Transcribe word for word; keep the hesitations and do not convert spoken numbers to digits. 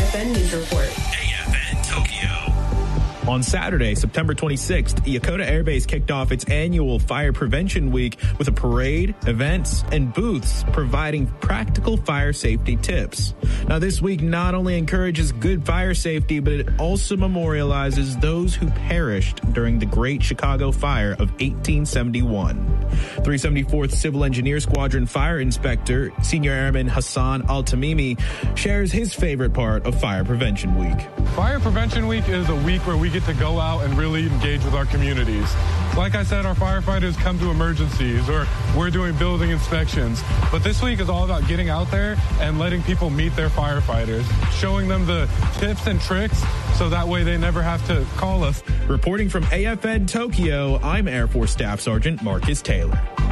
F N News Report. A F N Tokyo. On Saturday, September twenty-sixth, Yokota Air Base kicked off its annual Fire Prevention Week with a parade, events, and booths providing practical fire safety tips. Now, this week not only encourages good fire safety, but it also memorializes those who perished during the Great Chicago Fire of eighteen seventy-one. three seventy-fourth Civil Engineer Squadron Fire Inspector, Senior Airman Hassan Al-Tamimi, shares his favorite part of Fire Prevention Week. Fire Prevention Week is a week where we get to go out and really engage with our communities. Like I said, our firefighters come to emergencies or we're doing building inspections. But this week is all about getting out there and letting people meet their firefighters, showing them the tips and tricks so that way they never have to call us. Reporting from A F N Tokyo, I'm Air Force Staff Sergeant Marcus Taylor.